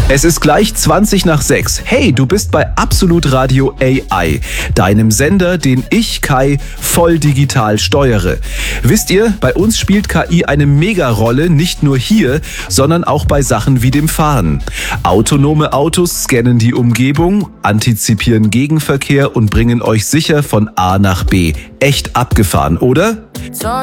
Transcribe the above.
Es ist gleich 20 nach 6. Hey, du bist bei Absolut Radio AI, deinem Sender, den ich, Kai, voll digital steuere. Wisst ihr, bei uns spielt KI eine Megarolle, nicht nur hier, sondern auch bei Sachen wie dem Fahren. Autonome Autos scannen die Umgebung, antizipieren Gegenverkehr und bringen euch sicher von A nach B. Echt abgefahren, oder?